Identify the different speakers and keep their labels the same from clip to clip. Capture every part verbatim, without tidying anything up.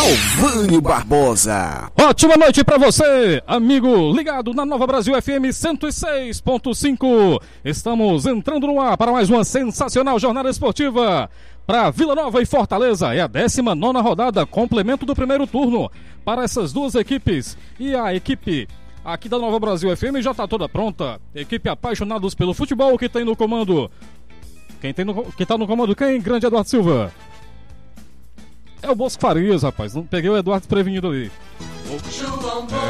Speaker 1: Talvânio Barbosa.
Speaker 2: Ótima noite pra você, amigo ligado na Nova Brasil F M cento e seis ponto cinco. Estamos entrando no ar para mais uma sensacional jornada esportiva para Vila Nova e Fortaleza. É a décima nona rodada, complemento do primeiro turno para essas duas equipes. E a equipe aqui da Nova Brasil F M já está toda pronta. Equipe apaixonados pelo futebol que tem no comando. Quem tem no, que tá no comando quem? Grande Eduardo Silva. É o Bosco Farias, rapaz. Não peguei o Eduardo desprevenido ali.
Speaker 3: João Bosco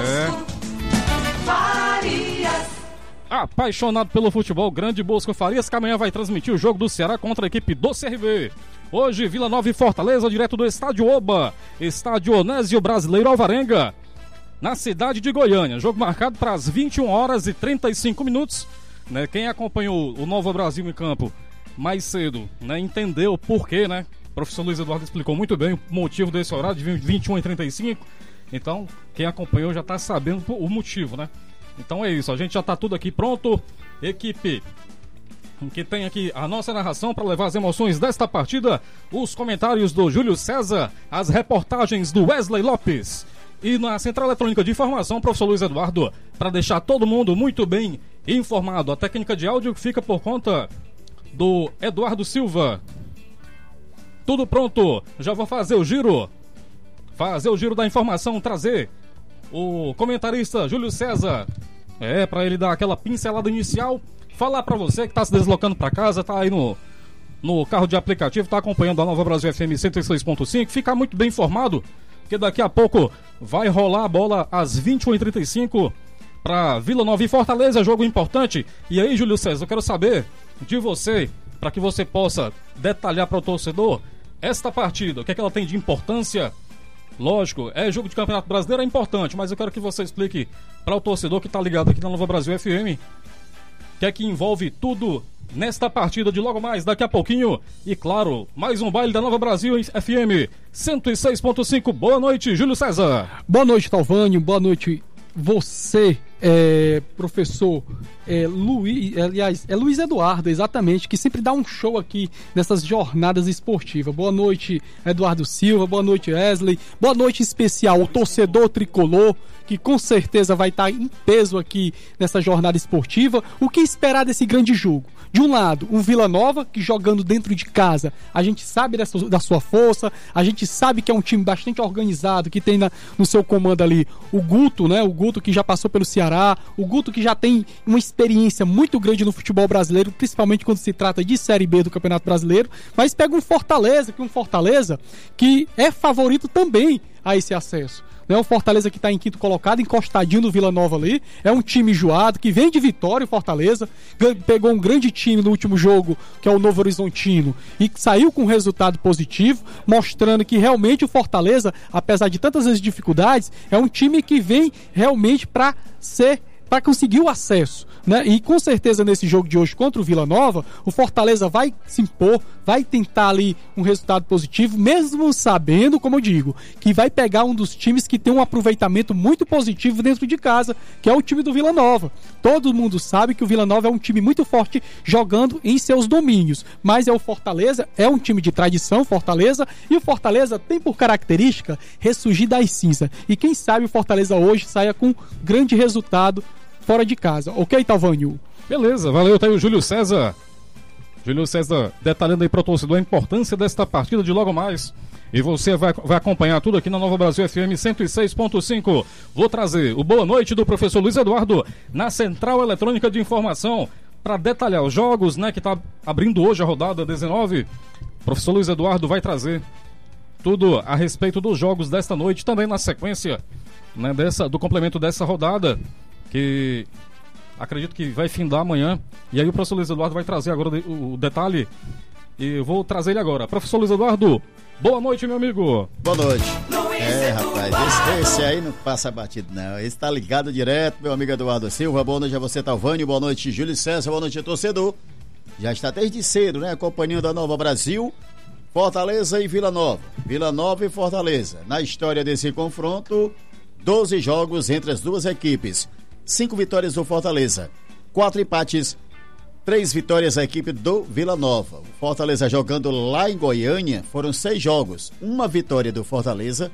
Speaker 2: é.
Speaker 3: Farias.
Speaker 2: Apaixonado pelo futebol, grande Bosco Farias, que amanhã vai transmitir o jogo do Ceará contra a equipe do C R B. Hoje, Vila Nova e Fortaleza, direto do Estádio Oba, Estádio Onésio Brasileiro Alvarenga, na cidade de Goiânia. Jogo marcado para as vinte e uma horas e trinta e cinco minutos. Né? Quem acompanhou o Nova Brasil em campo mais cedo, né, entendeu o porquê, né? O professor Luiz Eduardo explicou muito bem o motivo desse horário de vinte e uma e trinta e cinco. Então, quem acompanhou já está sabendo o motivo, né? Então é isso, a gente já está tudo aqui pronto. Equipe que tem aqui a nossa narração para levar as emoções desta partida, os comentários do Júlio César, as reportagens do Wesley Lopes. E na Central Eletrônica de Informação, professor Luiz Eduardo, para deixar todo mundo muito bem informado. A técnica de áudio fica por conta do Eduardo Silva. Tudo pronto, já vou fazer o giro Fazer o giro da informação, trazer o comentarista Júlio César, é, para ele dar aquela pincelada inicial, falar para você que tá se deslocando para casa, tá aí no, no carro de aplicativo, tá acompanhando a Nova Brasil F M cento e seis ponto cinco, ficar muito bem informado, porque daqui a pouco vai rolar a bola às vinte e uma e trinta e cinco para Vila Nova e Fortaleza, jogo importante. E aí, Júlio César, eu quero saber de você, para que você possa detalhar para o torcedor esta partida, o que é que ela tem de importância. Lógico, é jogo de Campeonato Brasileiro, é importante, mas eu quero que você explique para o torcedor que está ligado aqui na Nova Brasil F M, o que é que envolve tudo nesta partida de logo mais, daqui a pouquinho. E claro, mais um baile da Nova Brasil F M cento e seis ponto cinco. Boa noite, Júlio César.
Speaker 4: Boa noite, Talvânio, boa noite você, é, professor é, Luiz, aliás, é Luiz Eduardo, exatamente, que sempre dá um show aqui nessas jornadas esportivas. Boa noite, Eduardo Silva, boa noite, Wesley, boa noite especial, o torcedor tricolor, que com certeza vai estar em peso aqui nessa jornada esportiva. O que esperar desse grande jogo? De um lado, um Vila Nova, que jogando dentro de casa, a gente sabe dessa, da sua força, a gente sabe que é um time bastante organizado, que tem na, no seu comando ali o Guto, né? O Guto que já passou pelo Ceará, o Guto que já tem uma experiência muito grande no futebol brasileiro, principalmente quando se trata de Série B do Campeonato Brasileiro, mas pega um Fortaleza, que um Fortaleza que é favorito também a esse acesso. O Fortaleza que está em quinto colocado, encostadinho no Vila Nova ali, é um time enjoado, que vem de vitória. O Fortaleza pegou um grande time no último jogo, que é o Novo Horizontino, e saiu com um resultado positivo, mostrando que realmente o Fortaleza, apesar de tantas as dificuldades, é um time que vem realmente para ser, para conseguir o acesso, né? E com certeza nesse jogo de hoje contra o Vila Nova, o Fortaleza vai se impor, vai tentar ali um resultado positivo, mesmo sabendo, como eu digo, que vai pegar um dos times que tem um aproveitamento muito positivo dentro de casa, que é o time do Vila Nova. Todo mundo sabe que o Vila Nova é um time muito forte jogando em seus domínios, mas é o Fortaleza, é um time de tradição, Fortaleza, e o Fortaleza tem por característica ressurgir das cinzas. E quem sabe o Fortaleza hoje saia com grande resultado fora de casa. Ok, Talvânio?
Speaker 2: Beleza, valeu, tá aí o Júlio César. Júlio César detalhando aí para o torcedor a importância desta partida de logo mais. E você vai, vai acompanhar tudo aqui na Nova Brasil F M cento e seis ponto cinco. Vou trazer o boa noite do professor Luiz Eduardo na Central Eletrônica de Informação para detalhar os jogos, né, que está abrindo hoje a rodada dezenove. O professor Luiz Eduardo vai trazer tudo a respeito dos jogos desta noite, também na sequência, né, dessa, do complemento dessa rodada, que acredito que vai findar amanhã. E aí o professor Luiz Eduardo vai trazer agora o detalhe, e eu vou trazer ele agora. Professor Luiz Eduardo, boa noite, meu amigo.
Speaker 5: Boa noite. É, rapaz, esse, esse aí não passa batido, não. Esse tá ligado direto, meu amigo Eduardo Silva. Boa noite a você, Talvânio. Boa noite, Júlio César. Boa noite, torcedor. Já está desde cedo, né? Acompanhando a Nova Brasil, Fortaleza e Vila Nova. Vila Nova e Fortaleza. Na história desse confronto, doze jogos entre as duas equipes. Cinco vitórias do Fortaleza, quatro empates, três vitórias da equipe do Vila Nova. O Fortaleza jogando lá em Goiânia, foram seis jogos, uma vitória do Fortaleza,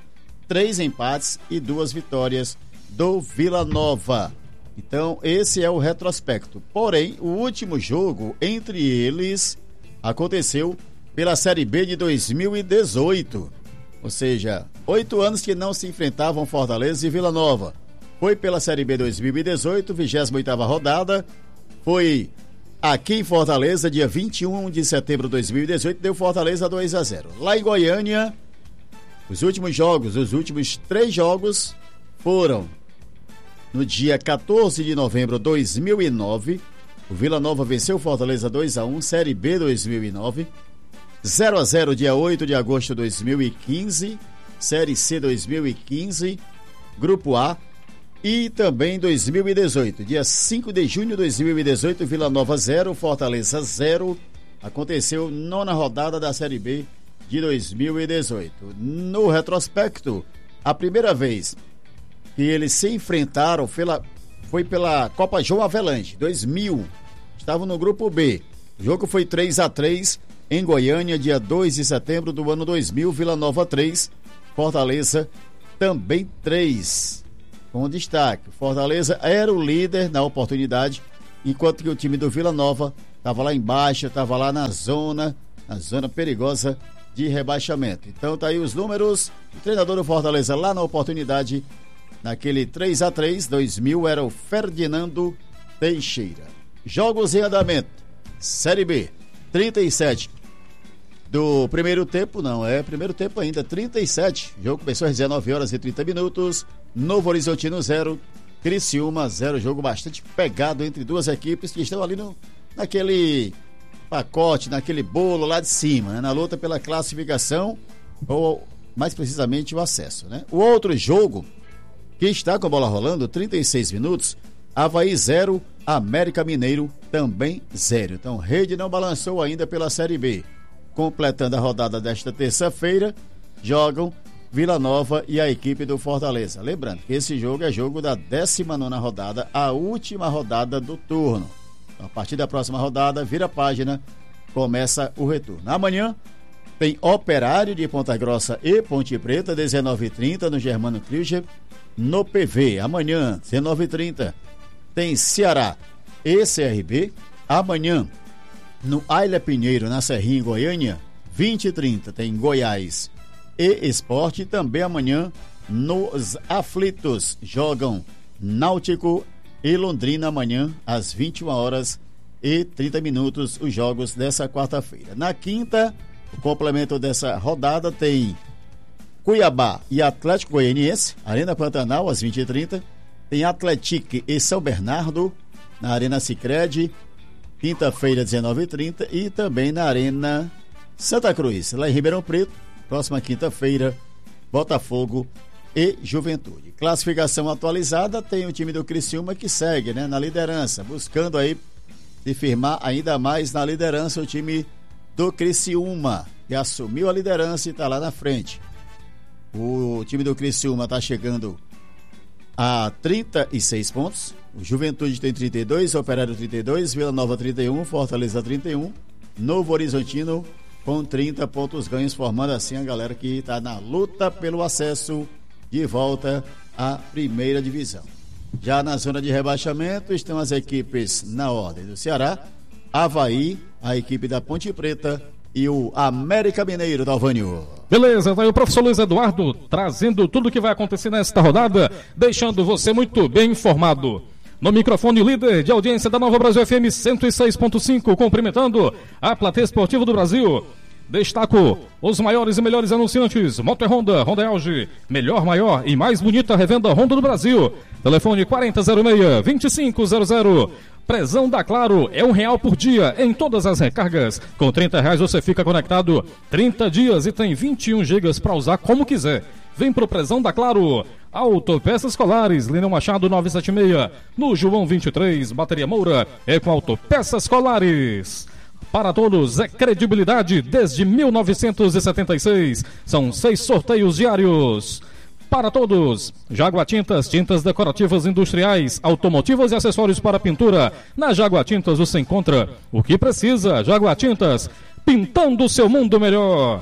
Speaker 5: três empates e duas vitórias do Vila Nova. Então, esse é o retrospecto. Porém, o último jogo entre eles aconteceu pela Série B de dois mil e dezoito. Ou seja, oito anos que não se enfrentavam Fortaleza e Vila Nova. Foi pela Série B dois mil e dezoito, vigésima oitava rodada. Foi aqui em Fortaleza, dia vinte e um de setembro de dois mil e dezoito, deu Fortaleza dois a zero. Lá em Goiânia, os últimos jogos, os últimos três jogos foram no dia quatorze de novembro de dois mil e nove. O Vila Nova venceu Fortaleza dois a um, Série B dois mil e nove. zero a zero dia oito de agosto de dois mil e quinze, Série C dois mil e quinze, Grupo A. E também dois mil e dezoito, dia cinco de junho de dois mil e dezoito, Vila Nova zero, Fortaleza zero. Aconteceu nona rodada da Série B de dois mil e dezoito. No retrospecto, a primeira vez que eles se enfrentaram pela, foi pela Copa João Avelange, dois mil. Estavam no grupo B. O jogo foi três a três em Goiânia, dia dois de setembro do ano dois mil. Vila Nova três, Fortaleza também três. Com destaque, Fortaleza era o líder na oportunidade, enquanto que o time do Vila Nova estava lá embaixo, estava lá na zona, na zona perigosa de rebaixamento. Então tá aí os números. O treinador do Fortaleza lá na oportunidade, naquele três a três, dois mil, era o Ferdinando Teixeira. Jogos em andamento. Série B, trinta e sete do primeiro tempo, não, é primeiro tempo ainda, trinta e sete. O jogo começou às dezenove horas e trinta minutos. Novo Horizontino zero, Criciúma zero. Jogo bastante pegado entre duas equipes que estão ali no, naquele pacote, naquele bolo lá de cima, né? Na luta pela classificação, ou mais precisamente o acesso, né? O outro jogo que está com a bola rolando, trinta e seis minutos, Avaí zero, América Mineiro também zero. Então, Rede não balançou ainda pela Série B. Completando a rodada desta terça-feira, jogam Vila Nova e a equipe do Fortaleza. Lembrando que esse jogo é jogo da décima nona rodada, a última rodada do turno. Então, a partir da próxima rodada, vira a página, começa o retorno. Amanhã tem Operário de Ponta Grossa e Ponte Preta, dezenove e trinta no Germano Krieger, no P V. Amanhã, dezenove e trinta, tem Ceará e C R B. Amanhã, no Aila Pinheiro, na Serrinha, em Goiânia, vinte e trinta, tem Goiás e Sport. Também amanhã, nos Aflitos, jogam Náutico e Londrina. Amanhã, às vinte e uma horas e trinta minutos, os jogos dessa quarta-feira. Na quinta, o complemento dessa rodada tem Cuiabá e Atlético Goianiense, Arena Pantanal, às vinte e trinta. Tem Atlético e São Bernardo, na Arena Sicredi, quinta-feira, dezenove e trinta, e também na Arena Santa Cruz, lá em Ribeirão Preto, próxima quinta-feira, Botafogo e Juventude. Classificação atualizada, tem o time do Criciúma que segue, né, na liderança, buscando aí se firmar ainda mais na liderança, o time do Criciúma, que assumiu a liderança e está lá na frente. O time do Criciúma está chegando a trinta e seis pontos. O Juventude tem trinta e dois, Operário trinta e dois, Vila Nova trinta e um, Fortaleza trinta e um, Novo Horizontino com trinta pontos ganhos, formando assim a galera que está na luta pelo acesso de volta à primeira divisão. Já na zona de rebaixamento estão as equipes na ordem do Ceará, Avaí, a equipe da Ponte Preta e o América Mineiro da Alvânio.
Speaker 2: Beleza, vai o professor Luiz Eduardo trazendo tudo o que vai acontecer nesta rodada, deixando você muito bem informado. No microfone, líder de audiência da Nova Brasil F M cento e seis ponto cinco, cumprimentando a plateia esportiva do Brasil. Destaco os maiores e melhores anunciantes: Moto Honda, Honda Elge, melhor, maior e mais bonita revenda Honda do Brasil. Telefone quarenta zero seis, vinte e cinco zero zero. Prezão da Claro, é um real por dia em todas as recargas. Com trinta reais você fica conectado trinta dias e tem vinte e um gigas para usar como quiser. Vem pro Prezão da Claro. Autopeças Colares, Lineu Machado novecentos e setenta e seis. No João vinte e três, Bateria Moura, é com Autopeças Colares. Para todos, é credibilidade desde mil novecentos e setenta e seis. São seis sorteios diários. Para todos, Jagua Tintas, tintas decorativas industriais, automotivas e acessórios para pintura. Na Jagua Tintas você encontra o que precisa. Jagua Tintas, pintando o seu mundo melhor.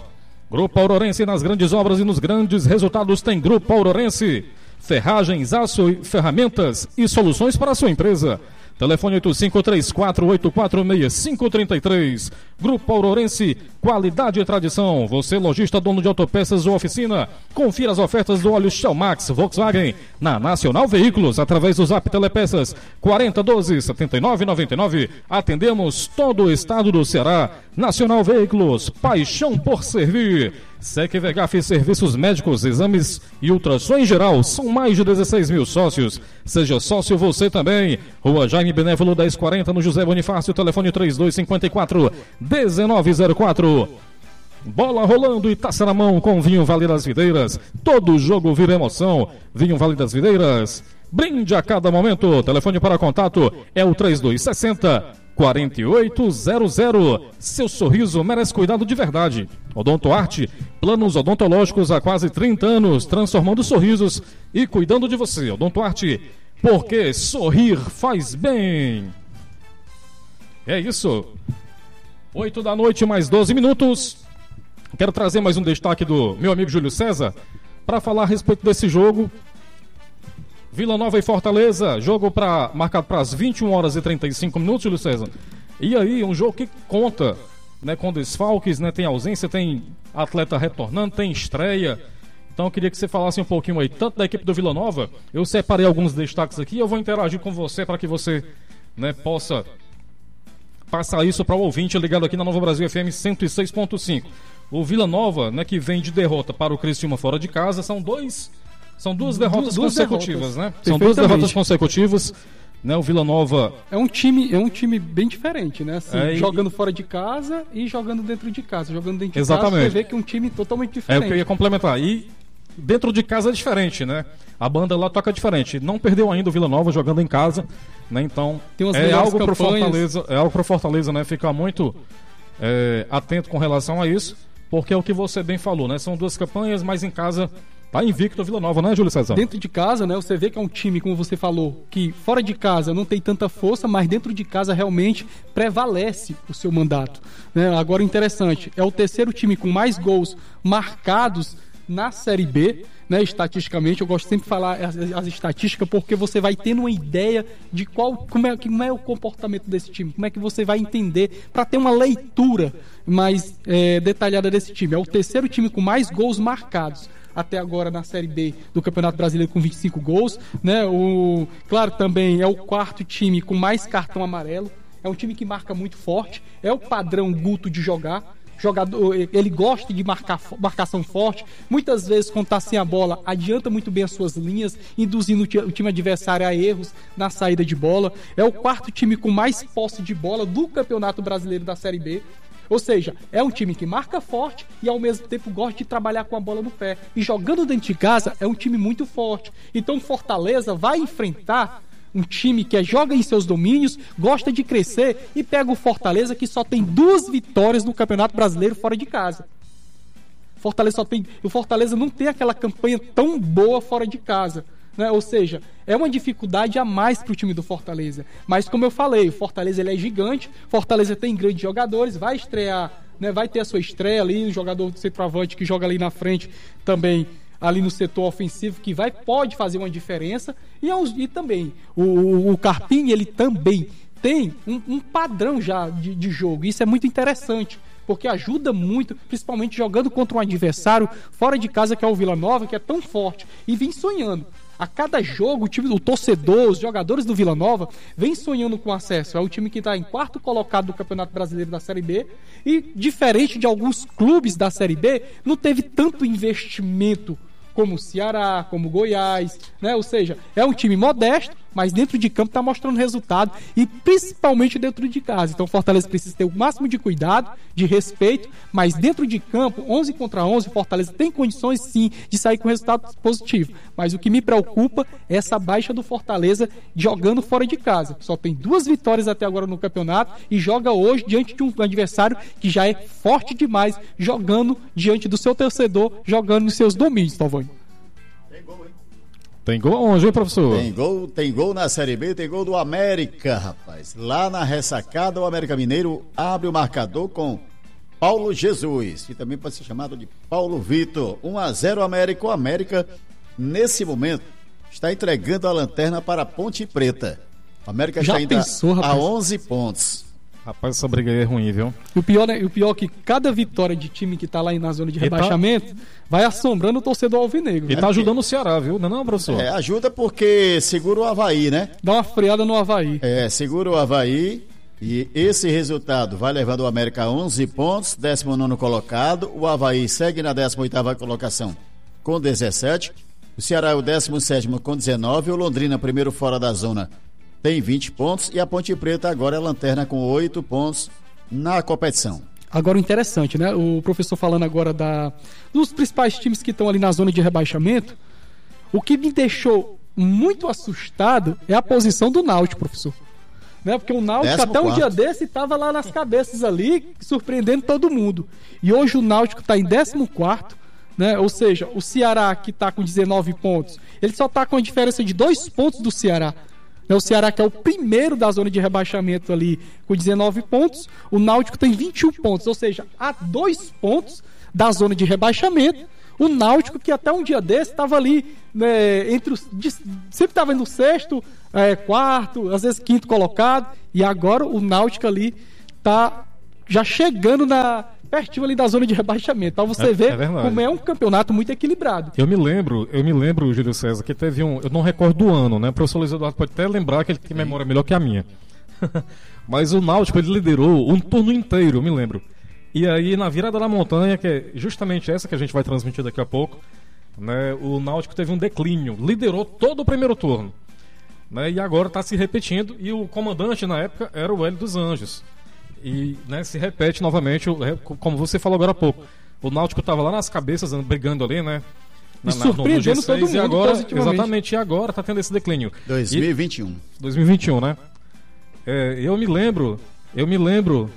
Speaker 2: Grupo Aurorense nas grandes obras e nos grandes resultados tem Grupo Aurorense. Ferragens, aço e ferramentas e soluções para a sua empresa. Telefone oito cinco três quatro oito quatro seis cinco três três. Grupo Aurorense, qualidade e tradição. Você, lojista, dono de autopeças ou oficina, confira as ofertas do óleo Shell Max Volkswagen na Nacional Veículos, através do Zap Telepeças quarenta e doze setenta e nove noventa e nove. Atendemos todo o estado do Ceará. Nacional Veículos, paixão por servir. Sec V H F Serviços Médicos, exames e ultrassom em geral. São mais de dezesseis mil sócios. Seja sócio você também. Rua Jaime Benévolo dez quarenta, no José Bonifácio. Telefone três dois cinco quatro um nove zero quatro. Bola rolando e taça na mão com vinho Vale das Videiras. Todo jogo vira emoção. Vinho Vale das Videiras. Brinde a cada momento. Telefone para contato é o três dois seis zero quatro oito zero zero. Seu sorriso merece cuidado de verdade. Odontoarte, planos odontológicos há quase trinta anos, transformando sorrisos e cuidando de você. Odontoarte, porque sorrir faz bem. É isso. oito da noite, mais doze minutos. Quero trazer mais um destaque do meu amigo Júlio César para falar a respeito desse jogo. Vila Nova e Fortaleza, jogo pra, marcado para as vinte e uma horas e trinta e cinco minutos, Júlio César. E aí, um jogo que conta, né, com desfalques, né, tem ausência, tem atleta retornando, tem estreia. Então eu queria que você falasse um pouquinho aí, tanto da equipe do Vila Nova. Eu separei alguns destaques aqui, eu vou interagir com você para que você, né, possa passar isso para o ouvinte ligado aqui na Nova Brasil F M cento e seis ponto cinco. O Vila Nova, né, que vem de derrota para o Criciúma fora de casa, são dois... São duas derrotas duas consecutivas, derrotas. né? São duas derrotas consecutivas, né? O Vila Nova
Speaker 4: é um time, é um time bem diferente, né? Assim, é, jogando e... fora de casa e jogando dentro de casa. Jogando dentro de
Speaker 2: Exatamente.
Speaker 4: casa, você vê que é um time totalmente diferente.
Speaker 2: É o que eu ia complementar. E dentro de casa é diferente, né? A banda lá toca diferente. Não perdeu ainda o Vila Nova jogando em casa, né? Então é algo para o Fortaleza, é algo para Fortaleza, né? Ficar muito é, atento com relação a isso, porque é o que você bem falou, né? São duas campanhas, mas em casa tá invicto o Vila Nova, né, Júlio César?
Speaker 4: Dentro de casa, né, você vê que é um time, como você falou, que fora de casa não tem tanta força, mas dentro de casa realmente prevalece o seu mandato, né? Agora, interessante, é o terceiro time com mais gols marcados na Série B, né, estatisticamente. Eu gosto sempre de falar as, as estatísticas, porque você vai tendo uma ideia de qual, como é, como é o comportamento desse time, como é que você vai entender, para ter uma leitura mais é, detalhada desse time. É o terceiro time com mais gols marcados até agora na Série B do Campeonato Brasileiro, com vinte e cinco gols, né? O, claro, também é o quarto time com mais cartão amarelo. É um time que marca muito forte, é o padrão Guto de jogar. Jogador, ele gosta de marcar, marcação forte. Muitas vezes, quando está sem a bola, adianta muito bem as suas linhas, induzindo o time adversário a erros na saída de bola. É o quarto time com mais posse de bola do Campeonato Brasileiro da Série B. Ou seja, é um time que marca forte e ao mesmo tempo gosta de trabalhar com a bola no pé. E jogando dentro de casa, é um time muito forte. Então Fortaleza vai enfrentar um time que joga em seus domínios, gosta de crescer, e pega o Fortaleza, que só tem duas vitórias no Campeonato Brasileiro fora de casa. Fortaleza só tem, o Fortaleza não tem aquela campanha tão boa fora de casa, né? Ou seja, é uma dificuldade a mais para o time do Fortaleza. Mas como eu falei, o Fortaleza ele é gigante, Fortaleza tem grandes jogadores, vai estrear, né? Vai ter a sua estreia ali, um jogador centroavante que joga ali na frente também, ali no setor ofensivo, que vai, pode fazer uma diferença. E, e também o, o Carpini, ele também tem um, um padrão já de, de jogo. Isso é muito interessante, porque ajuda muito, principalmente jogando contra um adversário fora de casa, que é o Vila Nova, que é tão forte, e vem sonhando. A cada jogo, o time do torcedor, os jogadores do Vila Nova, vem sonhando com acesso. É o time que está em quarto colocado do Campeonato Brasileiro da Série B, e diferente de alguns clubes da Série B, não teve tanto investimento como o Ceará, como o Goiás, né? Ou seja, é um time modesto, mas dentro de campo está mostrando resultado, e principalmente dentro de casa. Então o Fortaleza precisa ter o máximo de cuidado, de respeito, mas dentro de campo, onze contra onze, o Fortaleza tem condições sim de sair com resultado positivo. Mas o que me preocupa é essa baixa do Fortaleza jogando fora de casa. Só tem duas vitórias até agora no campeonato e joga hoje diante de um adversário que já é forte demais, jogando diante do seu torcedor, jogando nos seus domínios, Talvão.
Speaker 2: Tem gol onde, hein, professor?
Speaker 5: Tem gol, tem gol na Série B, tem gol do América, rapaz. Lá na ressacada, o América Mineiro abre o marcador com Paulo Jesus, que também pode ser chamado de Paulo Vitor. um a zero América. O América, nesse momento, está entregando a lanterna para a Ponte Preta. O América
Speaker 4: Já
Speaker 5: está ainda
Speaker 4: pensou,
Speaker 5: a
Speaker 4: rapaz?
Speaker 5: onze pontos.
Speaker 2: Rapaz, essa briga aí é ruim, viu?
Speaker 4: E o pior, né? E o pior é que cada vitória de time que tá lá na zona de
Speaker 2: E tá-
Speaker 4: rebaixamento vai assombrando o torcedor alvinegro.
Speaker 2: E
Speaker 4: né?
Speaker 2: tá ajudando o Ceará, viu? Não é não, professor?
Speaker 5: É, ajuda porque segura o Avaí, né?
Speaker 4: Dá uma freada no Avaí.
Speaker 5: É, segura o Avaí e esse resultado vai levando o América a onze pontos, décimo nono colocado. O Avaí segue na décima oitava colocação com dezessete. O Ceará é o décimo sétimo com dezenove. O Londrina, primeiro fora da zona, tem vinte pontos. E a Ponte Preta agora é a lanterna com oito pontos na competição.
Speaker 4: Agora o interessante, né? O professor falando agora da, dos principais times que estão ali na zona de rebaixamento. O que me deixou muito assustado é a posição do Náutico, professor. Né? Porque o Náutico
Speaker 5: Décimo
Speaker 4: até um
Speaker 5: quarto.
Speaker 4: dia desse estava lá nas cabeças ali, surpreendendo todo mundo. E hoje o Náutico está em décimo quarto, né? Ou seja, o Ceará, que está com dezenove pontos, ele só está com a diferença de dois pontos do Ceará. Né? O Ceará, que é o primeiro da zona de rebaixamento ali, com dezenove pontos, o Náutico tem vinte e um pontos, ou seja, há dois pontos da zona de rebaixamento. O Náutico, que até um dia desse estava ali, né, entre os, de- sempre estava no sexto, é, quarto, às vezes quinto colocado, e agora o Náutico ali tá já chegando na pertinho ali da zona de rebaixamento. Para você
Speaker 2: É-
Speaker 4: ver
Speaker 2: é verdade.
Speaker 4: como é um campeonato muito equilibrado.
Speaker 2: Eu me lembro, eu me lembro, Júlio César, que teve um. Eu não recordo do ano, né? O professor Luiz Eduardo pode até lembrar que ele tem memória melhor que a minha. Mas o Náutico, ele liderou um turno inteiro, eu me lembro. E aí, na virada da montanha, que é justamente essa que a gente vai transmitir daqui a pouco, né? O Náutico teve um declínio, liderou todo o primeiro turno. Né, e agora está se repetindo. E o comandante na época era o Hélio dos Anjos. E né, se repete novamente, o- é, como você falou agora há pouco. O Náutico estava lá nas cabeças, brigando ali, né?
Speaker 4: E surpreendendo todo mundo
Speaker 2: e agora,
Speaker 4: positivamente.
Speaker 2: exatamente, e agora está tendo esse declínio.
Speaker 5: dois mil e vinte e um.
Speaker 2: E, dois mil e vinte e um, né? É, eu me lembro, eu me lembro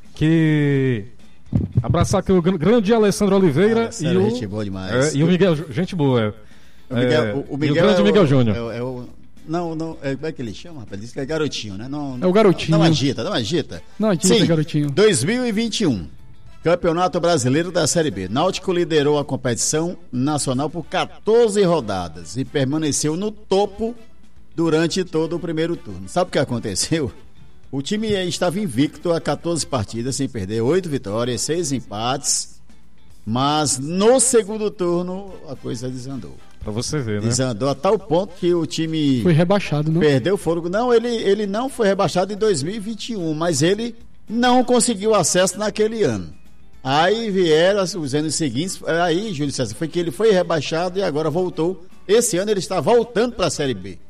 Speaker 2: que abraçar aqui o gr- grande Alessandro Oliveira
Speaker 5: Ah, essa
Speaker 2: e
Speaker 5: era
Speaker 2: o
Speaker 5: gente boa demais.
Speaker 2: é, e o Miguel, Ju- gente boa. É.
Speaker 5: O Miguel,
Speaker 2: É,
Speaker 5: o, o
Speaker 2: e o
Speaker 5: Miguel
Speaker 2: grande
Speaker 5: é o-
Speaker 2: Miguel Júnior.
Speaker 5: É, o- é o, não, não, é, como é que ele chama, rapaz? Diz que é garotinho, né? Não,
Speaker 4: É o garotinho.
Speaker 5: Não, não agita, não agita.
Speaker 4: Não agita,
Speaker 5: Sim,
Speaker 4: garotinho.
Speaker 5: dois mil e vinte e um, Campeonato Brasileiro da Série B. Náutico liderou a competição nacional por quatorze rodadas e permaneceu no topo durante todo o primeiro turno. Sabe o que aconteceu? O time estava invicto a quatorze partidas, sem perder, oito vitórias, seis empates, mas no segundo turno a coisa desandou.
Speaker 2: Pra você ver, né?
Speaker 5: Desandou a tal ponto que o time
Speaker 4: Foi rebaixado, não?
Speaker 5: perdeu o fôlego. Não, ele, ele não foi rebaixado em dois mil e vinte e um, mas ele não conseguiu acesso naquele ano. Aí vieram os os anos seguintes, aí, Júlio César, foi que ele foi rebaixado e agora voltou. Esse ano ele está voltando para a Série B.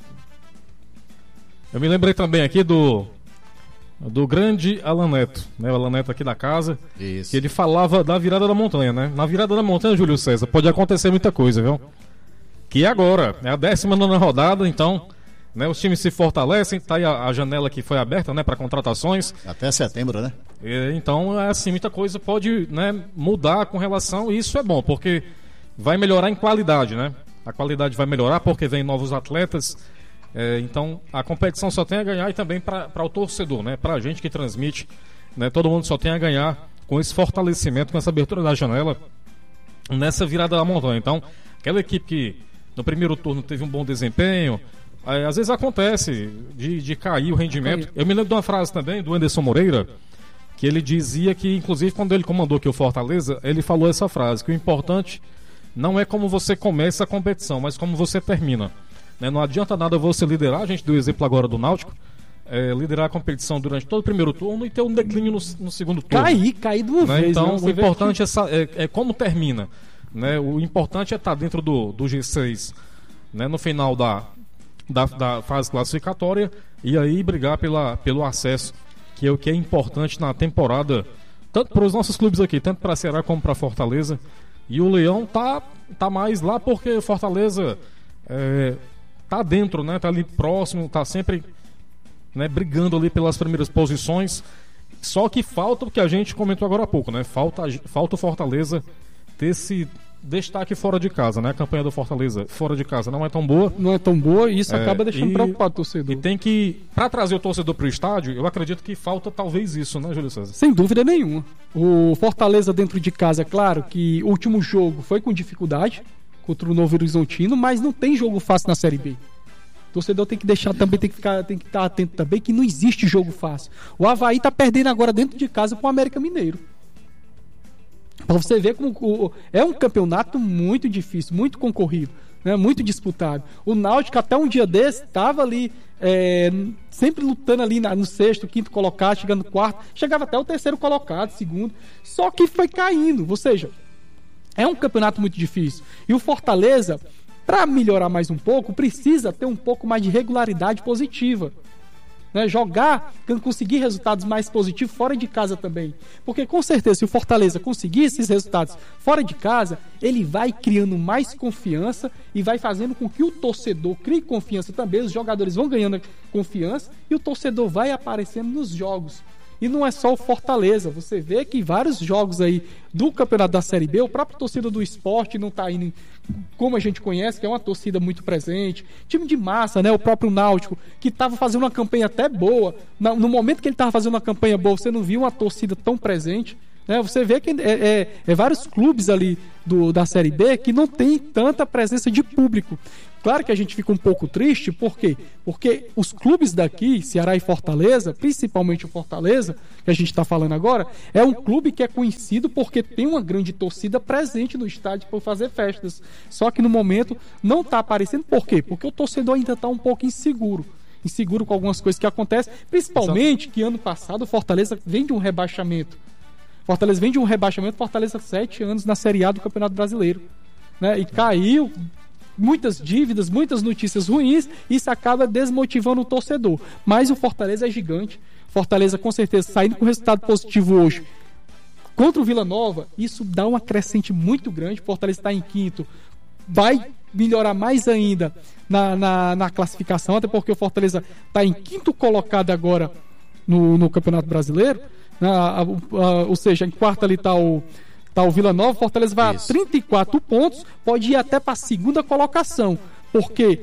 Speaker 2: Eu me lembrei também aqui do do grande Alan Neto, né? O Alan Neto aqui da casa,
Speaker 5: Isso.
Speaker 2: que ele falava da virada da montanha, né? Na virada da montanha, Júlio César, pode acontecer muita coisa, viu? Que agora, é a décima nona rodada, então, né? Os times se fortalecem, tá aí a, a janela que foi aberta, né? Para contratações.
Speaker 5: Até setembro, né?
Speaker 2: E, então, é assim, muita coisa pode, né, mudar com relação, e isso é bom, porque vai melhorar em qualidade, né? A qualidade vai melhorar porque vem novos atletas. É, então, a competição só tem a ganhar e também para o torcedor, né? Para a gente que transmite, né? Todo mundo só tem a ganhar com esse fortalecimento, com essa abertura da janela nessa virada da montanha. Então, aquela equipe que no primeiro turno teve um bom desempenho, aí, às vezes acontece de, de cair o rendimento. Eu me lembro de uma frase também do Anderson Moreira, que ele dizia que, inclusive, quando ele comandou aqui o Fortaleza, ele falou essa frase, que o importante não é como você começa a competição, mas como você termina. Né? Não adianta nada você liderar, a gente deu o exemplo agora do Náutico, é, liderar a competição durante todo o primeiro turno e ter um declínio no, no segundo turno.
Speaker 4: Cair, cair de uma
Speaker 2: Né?
Speaker 4: vez.
Speaker 2: Então,
Speaker 4: né?
Speaker 2: o
Speaker 4: Você vê
Speaker 2: importante é, sa- é- é como termina. Né? O importante é estar dentro do, do G seis, né? No final da, da, da fase classificatória e aí brigar pela, pelo acesso, que é o que é importante na temporada, tanto para os nossos clubes aqui, tanto para Ceará como para Fortaleza. E o Leão tá, tá mais lá porque o Fortaleza é, tá dentro, né? Tá ali próximo, tá sempre, né, brigando ali pelas primeiras posições. Só que falta o que a gente comentou agora há pouco, né? Falta, falta o Fortaleza ter esse destaque fora de casa, né? A campanha do Fortaleza fora de casa não é tão boa.
Speaker 4: Não é tão boa e isso
Speaker 2: É,
Speaker 4: acaba deixando
Speaker 2: e-
Speaker 4: preocupado o torcedor.
Speaker 2: E tem que, pra trazer o torcedor pro estádio, eu acredito que falta talvez isso, né, Júlio César?
Speaker 4: Sem dúvida nenhuma. O Fortaleza dentro de casa, é claro que o último jogo foi com dificuldade contra o Novo Horizontino, mas não tem jogo fácil na Série B. O torcedor tem que deixar também, tem que ficar, tem que estar atento também que não existe jogo fácil. O Avaí tá perdendo agora dentro de casa pro América Mineiro. Pra você ver como o- é um campeonato muito difícil, muito concorrido, né? Muito disputado. O Náutico até um dia desse estava ali é, sempre lutando ali na- no sexto, quinto colocado, chegando no quarto, chegava até o terceiro colocado, segundo, só que foi caindo, ou seja, é um campeonato muito difícil. E o Fortaleza, para melhorar mais um pouco, precisa ter um pouco mais de regularidade positiva. Né? Jogar, conseguir resultados mais positivos fora de casa também. Porque com certeza, se o Fortaleza conseguir esses resultados fora de casa, ele vai criando mais confiança e vai fazendo com que o torcedor crie confiança também. Os jogadores vão ganhando confiança e o torcedor vai aparecendo nos jogos. E não é só o Fortaleza, você vê que vários jogos aí do Campeonato da Série B, o próprio torcida do Sport não tá indo como a gente conhece, que é uma torcida muito presente. Time de massa, né? O próprio Náutico, que estava fazendo uma campanha até boa. Na- No momento que ele estava fazendo uma campanha boa, você não viu uma torcida tão presente. Né? Você vê que é, é- é vários clubes ali do, da Série B que não tem tanta presença de público. Claro que a gente fica um pouco triste, por quê? Porque os clubes daqui, Ceará e Fortaleza, principalmente o Fortaleza, que a gente está falando agora, é um clube que é conhecido porque tem uma grande torcida presente no estádio para fazer festas. Só que no momento não está aparecendo, por quê? Porque o torcedor ainda está um pouco inseguro. Inseguro com algumas coisas que acontecem, principalmente que ano passado o Fortaleza vem de um rebaixamento. Fortaleza vem de um rebaixamento, Fortaleza sete anos na Série A do Campeonato Brasileiro. Né? E caiu, muitas dívidas, muitas notícias ruins, e isso acaba desmotivando o torcedor. Mas o Fortaleza é gigante. Fortaleza, com certeza, saindo com resultado positivo hoje contra o Vila Nova, isso dá uma crescente muito grande. Fortaleza está em quinto, vai melhorar mais ainda na, na, na classificação, até porque o Fortaleza está em quinto colocado agora no, no Campeonato Brasileiro. Na, a, a, ou seja, em quarto ali está o, tá o Vila Nova. Fortaleza vai
Speaker 5: Isso.
Speaker 4: a trinta e quatro pontos, pode ir até para a segunda colocação, porque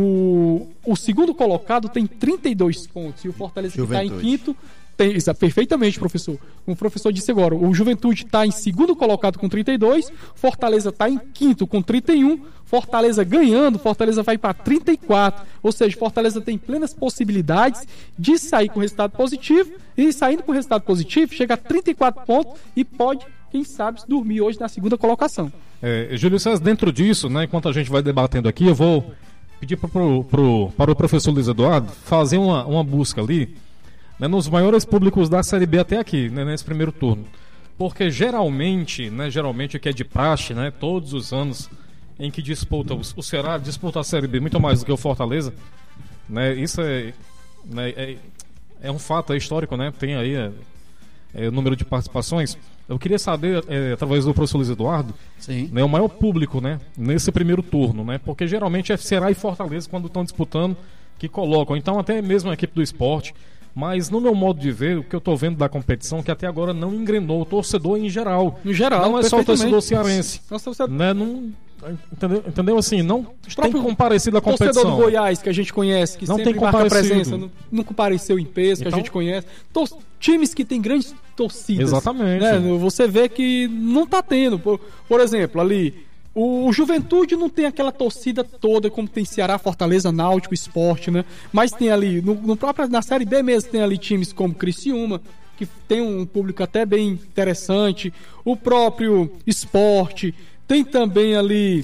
Speaker 4: o, o segundo colocado tem trinta e dois pontos e o Fortaleza que está em
Speaker 5: Juventude.
Speaker 4: quinto tem, exa- perfeitamente, professor. Como o professor disse agora, o Juventude está em segundo colocado com trinta e dois, Fortaleza está em quinto com trinta e um, Fortaleza ganhando, Fortaleza vai para trinta e quatro, ou seja, Fortaleza tem plenas possibilidades de sair com resultado positivo, e saindo com resultado positivo, chega a trinta e quatro pontos e pode, quem sabe, dormir hoje na segunda colocação.
Speaker 2: É, Júlio César, dentro disso, né, enquanto a gente vai debatendo aqui, eu vou pedir pro, pro, pro, para o professor Luiz Eduardo fazer uma, uma busca ali, né, nos maiores públicos da Série B até aqui, né, nesse primeiro turno. Porque geralmente, né, geralmente aqui é de praxe, né, todos os anos em que disputa, o, o Ceará disputa a Série B muito mais do que o Fortaleza, né, isso é, né, é, é um fato, é histórico, né, tem aí é, é, o número de participações. Eu queria saber, é, através do professor Luiz Eduardo,
Speaker 5: Sim.
Speaker 2: né, o maior público, né, nesse primeiro turno, né, porque geralmente é Ceará e Fortaleza quando estão disputando que colocam, então até mesmo a equipe do esporte, mas no meu modo de ver, o que eu estou vendo da competição, que até agora não engrenou o torcedor em geral.
Speaker 4: No geral,
Speaker 2: não é só o torcedor
Speaker 4: perfeitamente.
Speaker 2: cearense,
Speaker 4: Nossa, você...
Speaker 2: né, não, entendeu, entendeu assim, não tem
Speaker 4: próprio
Speaker 2: comparecido a competição.
Speaker 4: torcedor do Goiás, que a gente conhece, que
Speaker 2: Não
Speaker 4: sempre
Speaker 2: tem
Speaker 4: marca
Speaker 2: comparecido.
Speaker 4: presença, não, não compareceu em peso, que
Speaker 2: Então-
Speaker 4: a gente conhece. Tor- times que têm grandes torcidas.
Speaker 2: Exatamente.
Speaker 4: Né? Você vê que não tá tendo. Por, por exemplo, ali, o Juventude não tem aquela torcida toda como tem Ceará, Fortaleza, Náutico, Sport, né? Mas tem ali, no, no próprio, na Série B mesmo, tem ali times como Criciúma, que tem um público até bem interessante. O próprio Sport, tem também ali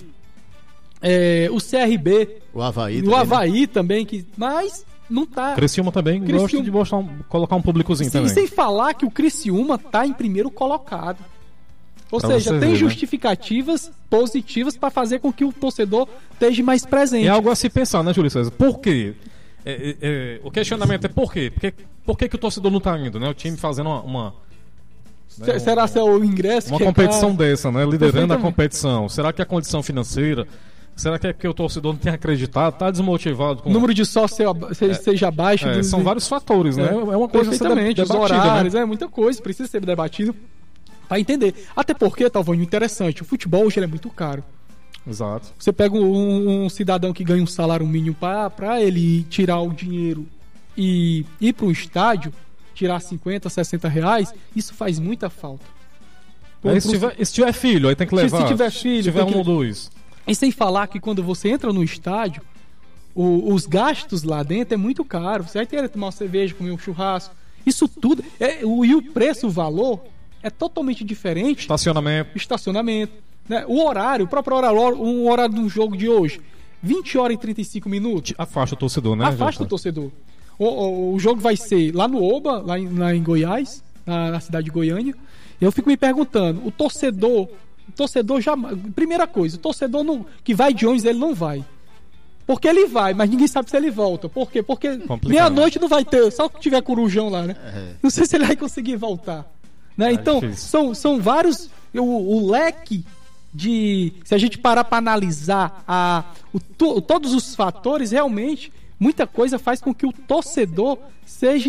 Speaker 4: é, o C R B,
Speaker 5: O Avaí.
Speaker 4: o
Speaker 5: também, né?
Speaker 4: Avaí também, que, mas não tá.
Speaker 2: Criciúma também
Speaker 4: Criciúma-
Speaker 2: gosta de mostrar um- colocar um públicozinho
Speaker 4: E
Speaker 2: também.
Speaker 4: sem falar que o Criciúma tá em primeiro colocado. Ou
Speaker 2: Pra
Speaker 4: seja,
Speaker 2: você
Speaker 4: tem
Speaker 2: ver, né?
Speaker 4: justificativas positivas para fazer com que o torcedor esteja mais presente.
Speaker 2: É algo a se pensar, né, Júlio César? Por quê? É, é, é, o questionamento é por quê? Porque, por que, que o torcedor não tá indo, né? O time fazendo uma, uma,
Speaker 4: Se- Será que é o ingresso?
Speaker 2: uma
Speaker 4: que é
Speaker 2: competição
Speaker 4: caro?
Speaker 2: dessa, né? Liderando a
Speaker 4: Perfeitamente.
Speaker 2: competição. Será que é a condição financeira? Será que é porque o torcedor não tem acreditado? Tá desmotivado com...
Speaker 4: O número de sócios seja- seja, seja baixo.
Speaker 2: É,
Speaker 4: do-
Speaker 2: são vários fatores, né? É uma coisa a ser
Speaker 4: Perfeitamente, os
Speaker 2: debatida,
Speaker 4: horários,
Speaker 2: né?
Speaker 4: é muita coisa, precisa ser debatido. Pra entender. Até porque, Talvânio, interessante, o futebol hoje ele é muito caro.
Speaker 2: Exato.
Speaker 4: Você pega um, um cidadão que ganha um salário mínimo pra, pra ele tirar o dinheiro e ir para um estádio, tirar cinquenta, sessenta reais, isso faz muita falta. Por,
Speaker 2: Aí, se,
Speaker 4: pro,
Speaker 2: tiver, se tiver filho, aí tem que levar.
Speaker 4: Se tiver filho,
Speaker 2: se tiver
Speaker 4: tem
Speaker 2: um ou
Speaker 4: que...
Speaker 2: dois.
Speaker 4: E sem falar que quando você entra no estádio, o, os gastos lá dentro é muito caro. Você vai ter que tomar uma cerveja, comer um churrasco. Isso tudo. É, o, e o preço, o valor, é totalmente diferente.
Speaker 2: Estacionamento.
Speaker 4: Estacionamento. Né? O horário, o próprio horário, um horário do jogo de hoje, vinte horas e trinta e cinco minutos.
Speaker 2: Afasta o torcedor, né?
Speaker 4: Afasta o torcedor. O, o, o jogo vai ser lá no Oba, lá em, lá em Goiás, na, na cidade de Goiânia. Eu fico me perguntando, o torcedor, o torcedor já, primeira coisa, o torcedor não, que vai de ônibus, ele não vai. Porque ele vai, mas ninguém sabe se ele volta. Por quê? Porque meia-noite não vai ter, só que tiver corujão lá, né? É. Não sei se ele vai conseguir voltar. Né? É então, são, são vários, o, o leque de, se a gente parar para analisar a, o, to, todos os fatores, realmente, muita coisa faz com que o torcedor seja,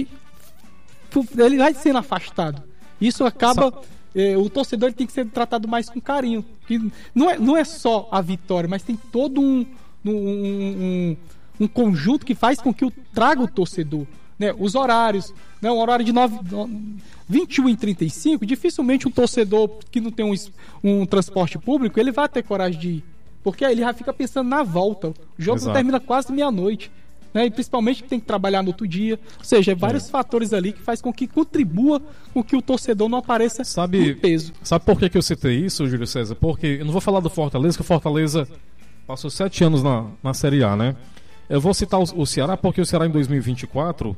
Speaker 4: ele vai sendo afastado. Isso acaba, eh, o torcedor ele tem que ser tratado mais com carinho. Que não, é, não é só a vitória, mas tem todo um, um, um, um conjunto que faz com que o, traga o torcedor. Né? Os horários, né? Um horário de nove, vinte e um e trinta e cinco, dificilmente um torcedor que não tem um, um transporte público, ele vai ter coragem de ir. Porque aí ele já fica pensando na volta. O jogo Exato. termina quase meia-noite. Né? E principalmente que tem que trabalhar no outro dia. Ou seja, vários é. fatores ali que faz com que contribua com que o torcedor não apareça
Speaker 2: sabe,
Speaker 4: no peso.
Speaker 2: Sabe por que, que eu citei isso, Júlio César? Porque eu não vou falar do Fortaleza, que o Fortaleza passou sete anos na, na Série A, né? Eu vou citar o, o Ceará porque o Ceará em dois mil e vinte e quatro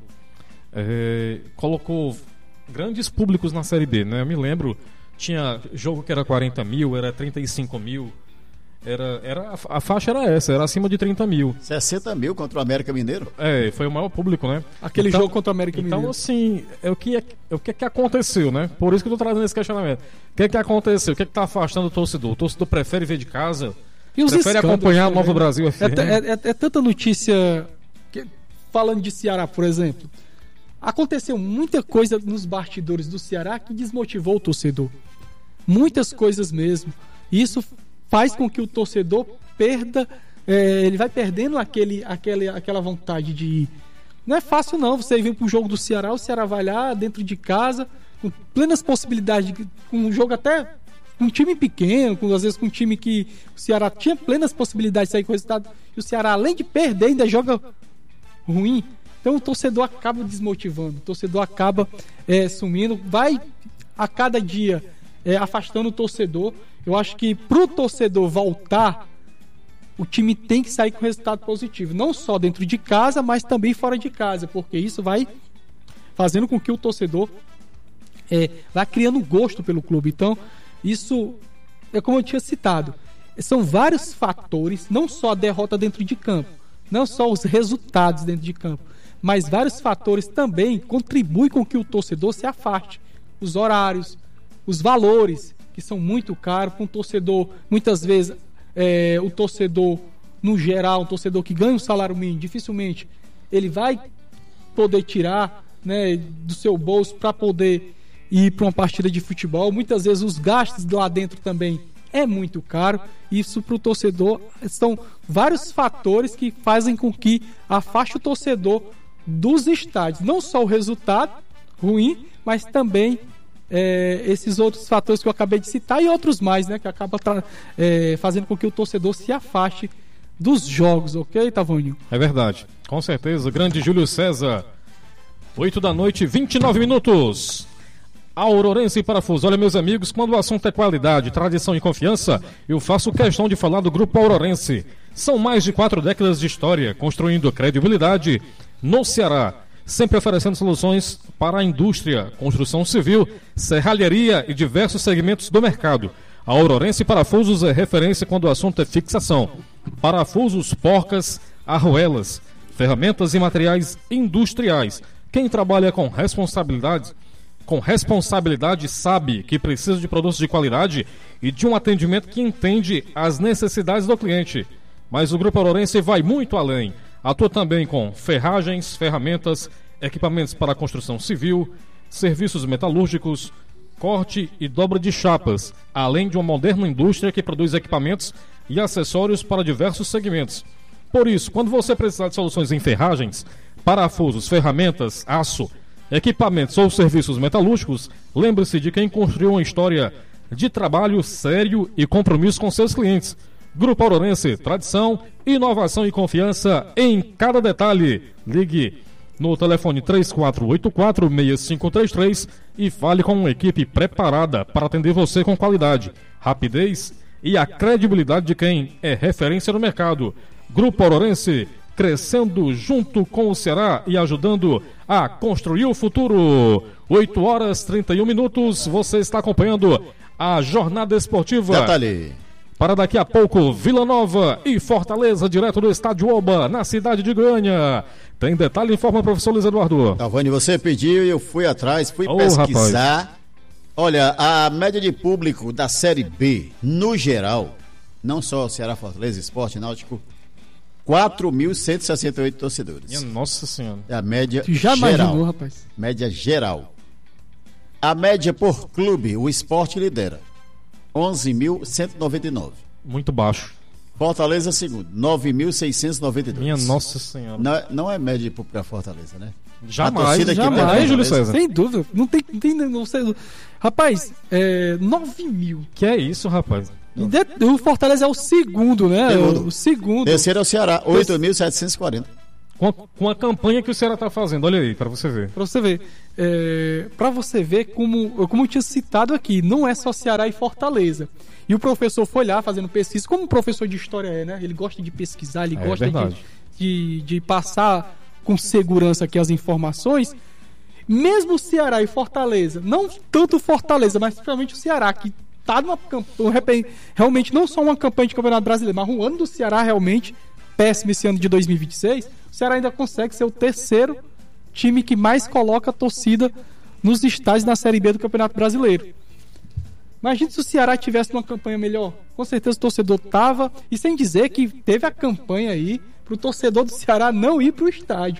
Speaker 2: é, colocou grandes públicos na Série B, né? Eu me lembro, tinha jogo que era quarenta mil, era trinta e cinco mil. Era, era, a faixa era essa, era acima de trinta mil.
Speaker 5: sessenta mil contra o América Mineiro?
Speaker 2: É, foi o maior público, né?
Speaker 4: Aquele
Speaker 2: então,
Speaker 4: jogo contra o América Mineiro.
Speaker 2: Então, assim, é o que, é, é o que, é que aconteceu, né? Por isso que eu tô trazendo esse questionamento. O que é que aconteceu? O que é que tá afastando o torcedor? O torcedor prefere ver de casa,
Speaker 4: e os
Speaker 2: prefere acompanhar a Nova Brasil F M.
Speaker 4: É, é, é, é tanta notícia, que, falando de Ceará, por exemplo. Aconteceu muita coisa nos bastidores do Ceará que desmotivou o torcedor. Muitas coisas mesmo. Isso faz com que o torcedor perda, é, ele vai perdendo aquele, aquele, aquela vontade de ir. Não é fácil não, você vem para o jogo do Ceará, o Ceará vai lá dentro de casa, com plenas possibilidades, de, com um jogo até com um time pequeno, com, às vezes com um time que o Ceará tinha plenas possibilidades de sair com o resultado, e o Ceará, além de perder, ainda joga ruim. Então o torcedor acaba desmotivando, o torcedor acaba é, sumindo, vai a cada dia é, afastando o torcedor. Eu acho que pro torcedor voltar, o time tem que sair com resultado positivo. Não só dentro de casa, mas também fora de casa. Porque isso vai fazendo com que o torcedor é, vá criando gosto pelo clube. Então, isso é como eu tinha citado. São vários fatores, não só a derrota dentro de campo, não só os resultados dentro de campo, mas vários fatores também contribuem com que o torcedor se afaste. Os horários, os valores, que são muito caros para um torcedor. Muitas vezes é, o torcedor, no geral, um torcedor que ganha um salário mínimo, dificilmente ele vai poder tirar, né, do seu bolso para poder ir para uma partida de futebol. Muitas vezes os gastos lá dentro também é muito caro. Isso para o torcedor são vários fatores que fazem com que afaste o torcedor dos estádios. Não só o resultado ruim, mas também É, esses outros fatores que eu acabei de citar e outros mais, né, que acaba tra- é, fazendo com que o torcedor se afaste dos jogos, ok, Tavônio?
Speaker 2: É verdade, com certeza. Grande Júlio César, oito da noite, vinte e nove minutos. Aurorense e Parafuso. Olha, meus amigos, quando o assunto é qualidade, tradição e confiança, eu faço questão de falar do Grupo Aurorense. São mais de quatro décadas de história, construindo credibilidade no Ceará, sempre oferecendo soluções para a indústria, construção civil, serralharia e diversos segmentos do mercado. A Aurorense Parafusos é referência quando o assunto é fixação. Parafusos, porcas, arruelas, ferramentas e materiais industriais. Quem trabalha com responsabilidade, com responsabilidade sabe que precisa de produtos de qualidade e de um atendimento que entende as necessidades do cliente. Mas o Grupo Aurorense vai muito além. Atua também com ferragens, ferramentas, equipamentos para construção civil, serviços metalúrgicos, corte e dobra de chapas, além de uma moderna indústria que produz equipamentos e acessórios para diversos segmentos. Por isso, quando você precisar de soluções em ferragens, parafusos, ferramentas, aço, equipamentos ou serviços metalúrgicos, lembre-se de quem construiu uma história de trabalho sério e compromisso com seus clientes. Grupo Aurorense, tradição, inovação e confiança em cada detalhe. Ligue no telefone três quatro oito quatro, seis cinco três três e fale com uma equipe preparada para atender você com qualidade, rapidez e a credibilidade de quem é referência no mercado. Grupo Aurorense, crescendo junto com o Ceará e ajudando a construir o futuro. oito horas e trinta e um minutos, você está acompanhando a jornada esportiva.
Speaker 5: Detalhe.
Speaker 2: Para daqui a pouco, Vila Nova e Fortaleza, direto do Estádio Oba, na cidade de Goiânia. Tem detalhe, informa o professor Luiz Eduardo.
Speaker 5: Talvani, você pediu e eu fui atrás, fui
Speaker 2: Ô,
Speaker 5: pesquisar.
Speaker 2: rapaz.
Speaker 5: Olha, a média de público da Série B, no geral, não só Ceará, Fortaleza, Esporte Náutico, quatro mil cento e sessenta e oito torcedores.
Speaker 2: Minha nossa senhora.
Speaker 5: É a média
Speaker 4: Tu já
Speaker 5: geral.
Speaker 4: imaginou, rapaz?
Speaker 5: Média geral. A média por clube, o Esporte lidera, onze mil cento e noventa e nove.
Speaker 2: Muito baixo.
Speaker 5: Fortaleza segundo, nove mil seiscentos e noventa e dois.
Speaker 2: Minha nossa senhora.
Speaker 5: Não, é- não é média de público para Fortaleza, né?
Speaker 2: Jamais,
Speaker 5: A torcida que
Speaker 2: jamais,
Speaker 5: tem,
Speaker 2: Júlio
Speaker 5: Fortaleza.
Speaker 2: César.
Speaker 4: Sem dúvida. Não tem. Não tem não sei, rapaz, é, nove mil.
Speaker 2: Que é isso, rapaz?
Speaker 4: E de- o Fortaleza é o segundo, né?
Speaker 5: Segundo.
Speaker 4: O segundo.
Speaker 5: Terceiro é o Ceará, oito mil setecentos e quarenta.
Speaker 2: Com a, com a campanha que o Ceará tá fazendo, olha aí, para você ver.
Speaker 4: Pra você ver. É, pra você ver como, como eu tinha citado aqui, não é só Ceará e Fortaleza. E o professor foi lá fazendo pesquisa, como o professor de história é, né? Ele gosta de pesquisar, ele
Speaker 2: É
Speaker 4: gosta de,
Speaker 2: verdade.
Speaker 4: de, de passar com segurança aqui as informações. Mesmo Ceará e Fortaleza, não tanto Fortaleza, mas principalmente o Ceará, que tá numa campanha, realmente não só uma campanha de Campeonato Brasileiro, mas um ano do Ceará realmente péssimo esse ano de dois mil e vinte e seis, o Ceará ainda consegue ser o terceiro time que mais coloca a torcida nos estádios na Série B do Campeonato Brasileiro. Imagina se o Ceará tivesse uma campanha melhor. Com certeza o torcedor tava, e sem dizer que teve a campanha aí pro torcedor do Ceará não ir pro estádio.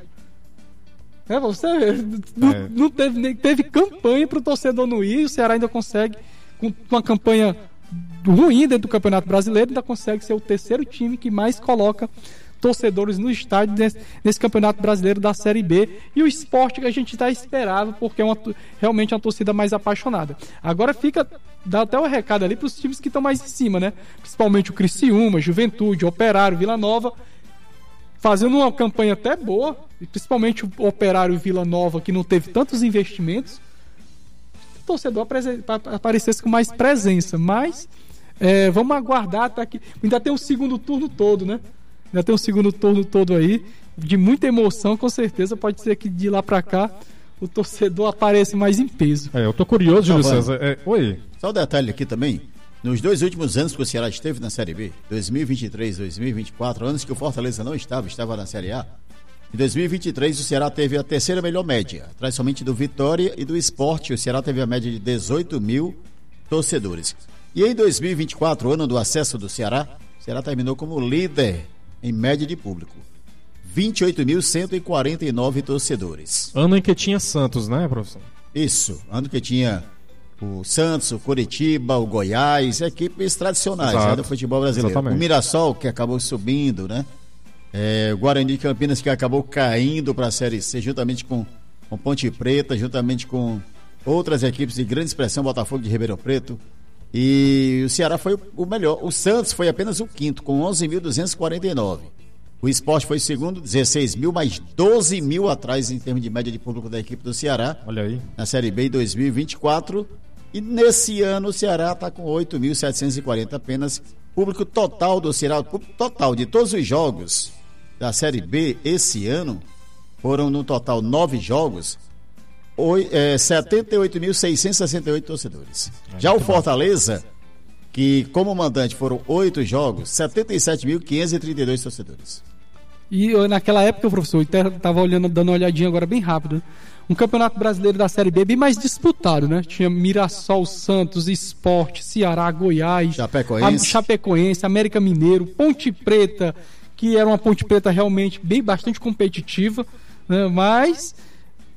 Speaker 4: É, você não,
Speaker 2: É.
Speaker 4: não teve, nem- teve campanha pro torcedor não ir, e o Ceará ainda consegue, com uma campanha ruim dentro do Campeonato Brasileiro, ainda consegue ser o terceiro time que mais coloca torcedores no estádio nesse, nesse Campeonato Brasileiro da Série B, e o Sport que a gente já esperava, porque é uma, to- realmente uma torcida mais apaixonada. Agora fica, dá até um recado ali para os times que estão mais em cima, né? Principalmente o Criciúma, Juventude, Operário, Vila Nova, fazendo uma campanha até boa, e principalmente o Operário e Vila Nova, que não teve tantos investimentos, o torcedor aprese- pa- aparecesse com mais presença, mas é, vamos aguardar até que ainda tem o segundo turno todo, né? Ainda tem o segundo turno todo aí, de muita emoção, com certeza pode ser que de lá pra cá o torcedor apareça mais em peso.
Speaker 2: É, eu tô curioso, Júlio
Speaker 5: Tá bom.
Speaker 2: César. É, oi.
Speaker 5: Só um detalhe aqui também. Nos dois últimos anos que o Ceará esteve na Série B, dois mil e vinte e três, dois mil e vinte e quatro, anos que o Fortaleza não estava, estava na Série A. Em dois mil e vinte e três, o Ceará teve a terceira melhor média, atrás somente do Vitória e do Sport. O Ceará teve a média de dezoito mil torcedores. E em dois mil e vinte e quatro, ano do acesso do Ceará, o Ceará terminou como líder em média de público. vinte e oito mil cento e quarenta e nove torcedores.
Speaker 2: Ano em que tinha Santos, né, professor?
Speaker 5: Isso, ano que tinha o Santos, o Coritiba, o Goiás, equipes tradicionais,
Speaker 2: Exato.
Speaker 5: né, do futebol brasileiro.
Speaker 2: Exatamente.
Speaker 5: O Mirassol, que acabou subindo, né? É, o Guarani de Campinas, que acabou caindo para a Série C, juntamente com, com Ponte Preta, juntamente com outras equipes de grande expressão, Botafogo de Ribeirão Preto. E o Ceará foi o melhor. O Santos foi apenas o quinto, com onze mil duzentos e quarenta e nove. O Sport foi segundo, dezesseis mil, mais doze mil atrás em termos de média de público da equipe do Ceará.
Speaker 2: Olha aí.
Speaker 5: Na Série B em dois mil e vinte e quatro. E nesse ano o Ceará está com oito mil setecentos e quarenta apenas. Público total do Ceará, público total de todos os jogos da Série B esse ano, foram no total nove jogos, oi- é, setenta e oito mil seiscentos e sessenta e oito torcedores. Já o Fortaleza, que como mandante foram oito jogos, setenta e sete mil quinhentos e trinta e dois torcedores.
Speaker 4: E eu, naquela época, professor, eu estava olhando, dando uma olhadinha agora bem rápido, né? Um campeonato brasileiro da Série B bem mais disputado, né? Tinha Mirassol, Santos, Sport, Ceará, Goiás,
Speaker 5: Chapecoense.
Speaker 4: a- Chapecoense, América Mineiro, Ponte Preta, que era uma Ponte Preta realmente bem bastante competitiva, né? Mas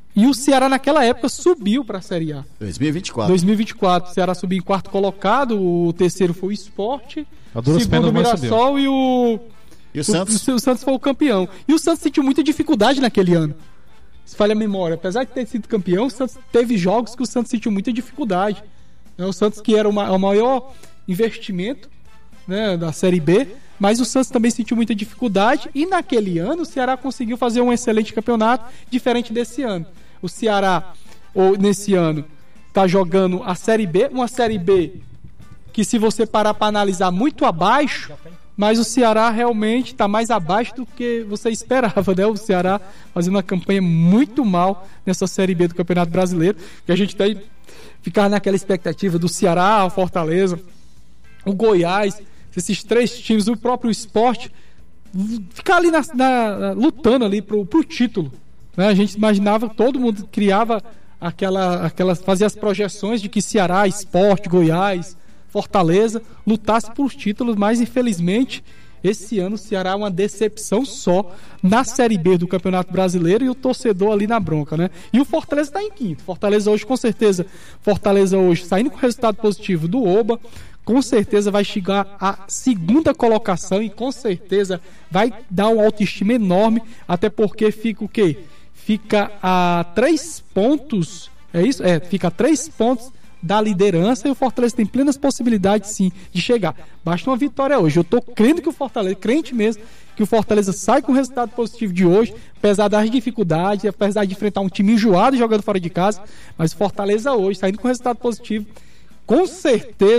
Speaker 4: E o Ceará naquela época subiu para a Série A.
Speaker 5: dois mil e vinte e quatro.
Speaker 4: dois mil e vinte e quatro, o Ceará subiu em quarto colocado, o terceiro foi o Sport,
Speaker 2: A duras
Speaker 4: segundo o
Speaker 2: penas, mas
Speaker 4: Mirassol e o...
Speaker 5: E o Santos?
Speaker 4: O, o Santos foi o campeão. E o Santos sentiu muita dificuldade naquele ano. Se falha a memória, apesar de ter sido campeão, o Santos teve jogos que o Santos sentiu muita dificuldade. Né? O Santos que era o, ma- o maior investimento, né, da Série B, mas o Santos também sentiu muita dificuldade e naquele ano o Ceará conseguiu fazer um excelente campeonato, diferente desse ano. O Ceará, ou nesse ano, está jogando a Série B, uma Série B que, se você parar para analisar, muito abaixo, mas o Ceará realmente está mais abaixo do que você esperava, né? O Ceará fazendo uma campanha muito mal nessa Série B do Campeonato Brasileiro, que a gente tem ficar naquela expectativa do Ceará, o Fortaleza, o Goiás, esses três times, o próprio Sport, ficar ali na, na, lutando ali pro, pro título, né? A gente imaginava, todo mundo criava aquela, aquela, fazia as projeções de que Ceará, Sport, Goiás, Fortaleza lutasse por títulos, mas infelizmente esse ano o Ceará é uma decepção só na Série B do Campeonato Brasileiro e o torcedor ali na bronca, né? E o Fortaleza está em quinto. Fortaleza hoje, com certeza, Fortaleza hoje saindo com resultado positivo do Oba, com certeza vai chegar à segunda colocação e com certeza vai dar uma autoestima enorme, até porque fica o quê? Fica a três pontos, é isso? É, fica a três pontos da liderança e o Fortaleza tem plenas possibilidades sim de chegar. Basta uma vitória hoje. Eu tô crendo que o Fortaleza, crente mesmo, que o Fortaleza sai com o resultado positivo de hoje, apesar das dificuldades, apesar de enfrentar um time enjoado jogando fora de casa, mas o Fortaleza hoje, saindo com resultado positivo, com certeza